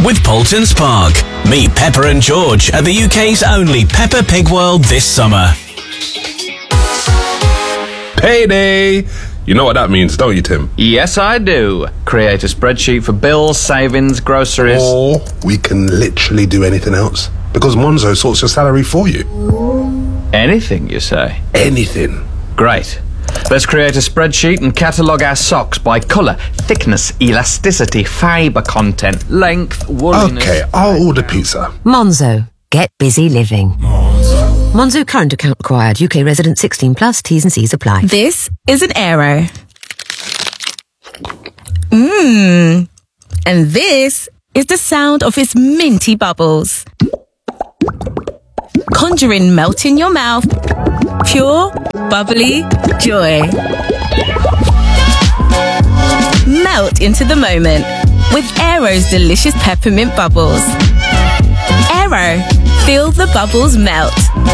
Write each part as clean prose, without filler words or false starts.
with Paultons Park. Meet Pepper and George at the UK's only Peppa Pig World this summer. Payday! You know what that means, don't you, Tim? Yes, I do. Create a spreadsheet for bills, savings, groceries. Or we can literally do anything else, because Monzo sorts your salary for you. Anything, you say? Anything. Great. Let's create a spreadsheet and catalogue our socks by colour, thickness, elasticity, fibre content, length, wooliness... Okay, I'll order pizza. Monzo. Get busy living. Monzo current account required. UK resident 16 plus. T's and C's apply. This is an Aero. And this is the sound of its minty bubbles. Conjuring melt in your mouth. Pure, bubbly joy. Melt into the moment with Aero's delicious peppermint bubbles. Aero. Feel the bubbles melt.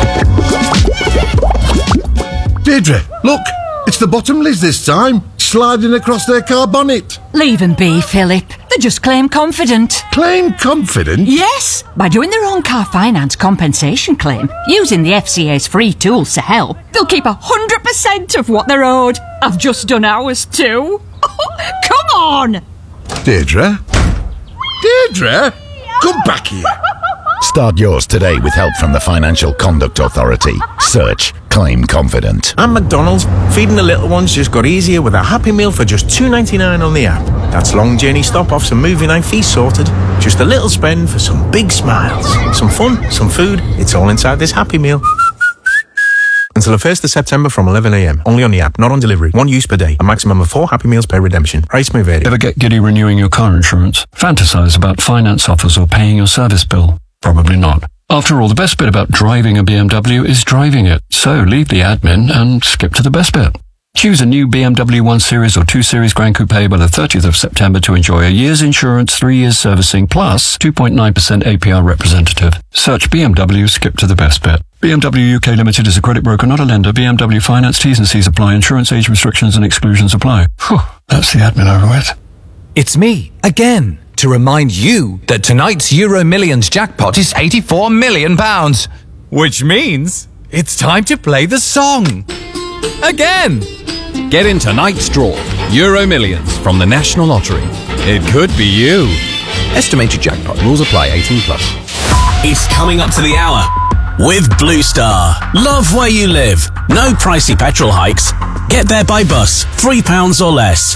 Deirdre, look, it's the Bottomleys this time, sliding across their car bonnet. Leave them be, Philip. They're just claim confident. Claim confident? Yes, by doing their own car finance compensation claim, using the FCA's free tools to help, they'll keep 100% of what they're owed. I've just done ours too. Come on! Deirdre? Deirdre? Come back here. Start yours today with help from the Financial Conduct Authority. Search Claim Confident. And McDonald's, feeding the little ones just got easier with a Happy Meal for just $2.99 on the app. That's long journey stop-offs and movie night fees sorted. Just a little spend for some big smiles. Some fun, some food. It's all inside this Happy Meal. Until the 1st of September from 11 a.m. Only on the app, not on delivery. One use per day. A maximum of 4 Happy Meals per redemption. Price may vary. Ever get giddy renewing your car insurance? Fantasize about finance offers or paying your service bill? Probably not. After all, the best bit about driving a BMW is driving it. So leave the admin and skip to the best bit. Choose a new BMW 1 Series or 2 Series Grand Coupe by the 30th of September to enjoy a year's insurance, 3 years servicing, plus 2.9% APR representative. Search BMW, skip to the best bit. BMW UK Limited is a credit broker, not a lender. BMW Finance T's and C's apply. Insurance age restrictions and exclusions apply. Whew, that's the admin over with. It's me, again, to remind you that tonight's Euro Millions jackpot is £84 million. Which means it's time to play the song. Again. Get in tonight's draw. Euro Millions from the National Lottery. It could be you. Estimated jackpot. Rules apply. 18 plus. It's coming up to the hour with Blue Star. Love where you live. No pricey petrol hikes. Get there by bus. £3 or less.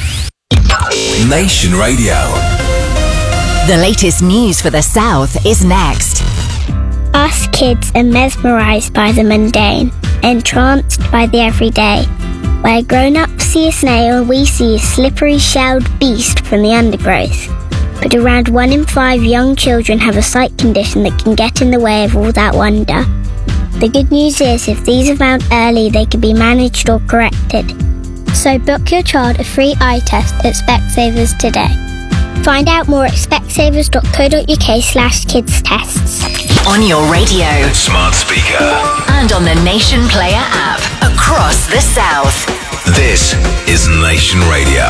Nation Radio. The latest news for the South is next. Us kids are mesmerised by the mundane, entranced by the everyday. Where grown-ups see a snail, we see a slippery shelled beast from the undergrowth. But around 1 in 5 young children have a sight condition that can get in the way of all that wonder. The good news is, if these are found early, they can be managed or corrected. So book your child a free eye test at Specsavers today. Find out more at specsavers.co.uk/kids tests. On your radio, Smart speaker, and on the Nation Player app across the South. this is Nation Radio.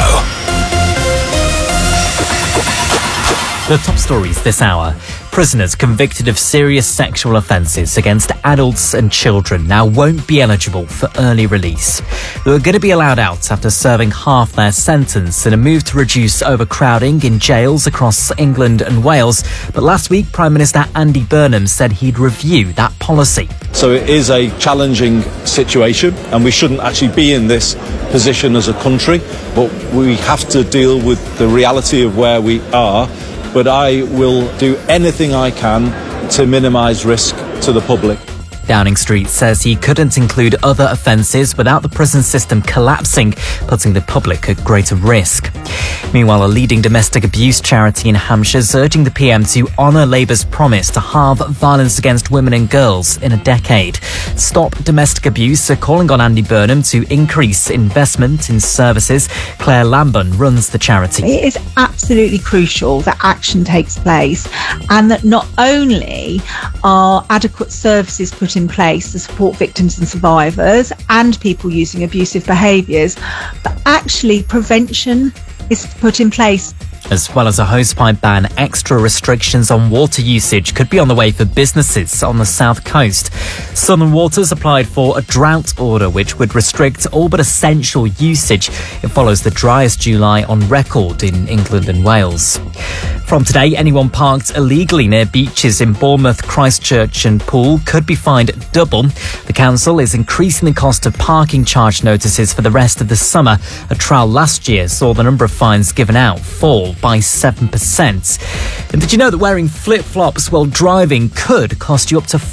The top stories this hour. Prisoners convicted of serious sexual offences against adults and children now won't be eligible for early release. They were going to be allowed out after serving half their sentence in a move to reduce overcrowding in jails across England and Wales. But last week, Prime Minister Andy Burnham said he'd review that policy. So it is a challenging situation, and we shouldn't actually be in this position as a country, but we have to deal with the reality of where we are. But I will do anything I can to minimise risk to the public. Downing Street says he couldn't include other offences without the prison system collapsing, putting the public at greater risk. Meanwhile, a leading domestic abuse charity in Hampshire is urging the PM to honour Labour's promise to halve violence against women and girls in a decade. Stop Domestic Abuse are calling on Andy Burnham to increase investment in services. Claire Lamburn runs the charity. It is absolutely crucial that action takes place, and that not only are adequate services put in place to support victims and survivors and people using abusive behaviours, but actually prevention is put in place As well as a hosepipe ban, extra restrictions on water usage could be on the way for businesses on the south coast. Southern Waters applied for a drought order which would restrict all but essential usage. It follows the driest July on record in England and Wales. From today, anyone parked illegally near beaches in Bournemouth, Christchurch and Poole could be fined double. The council is increasing the cost of parking charge notices for the rest of the summer. A trial last year saw the number of fines given out fall by 7%. And did you know that wearing flip-flops while driving could cost you up to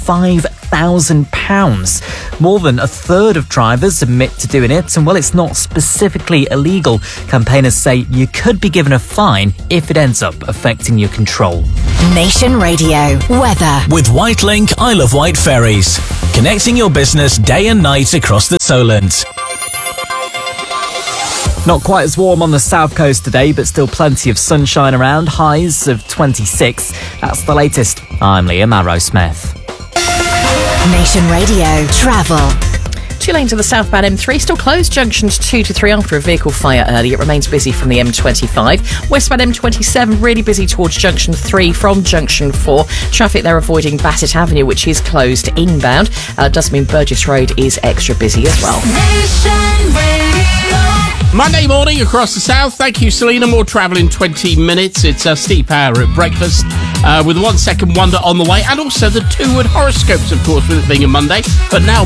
£5,000? More than a third of drivers admit to doing it, and while it's not specifically illegal, campaigners say you could be given a fine if it ends up affecting your control. Nation Radio weather with Whitelink Isle of Wight ferries, connecting your business day and night across the Solent. Not quite as warm on the south coast today, but still plenty of sunshine around, highs of 26. That's the latest. I'm Liam Arrowsmith. Nation Radio travel. 2 lanes of the southbound M3 still closed, junctions 2 to 3 after a vehicle fire early. It remains busy from the M25. Westbound M27 really busy towards junction 3 from junction 4. Traffic there avoiding Bassett Avenue, which is closed inbound. Does mean Burgess Road is extra busy as well. Monday morning across the south. Thank you, Selena. More travel in 20 minutes. It's Steve Power at breakfast with 1 Second Wonder on the way, and also the 2 Wood horoscopes, of course, with it being a Monday. But now